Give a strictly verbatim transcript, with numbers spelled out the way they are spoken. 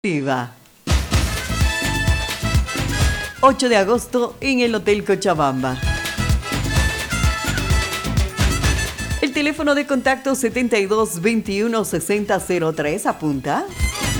Viva. ocho de agosto en el Hotel Cochabamba. El teléfono de contacto setenta y dos veintiuno sesenta cero tres, apunta.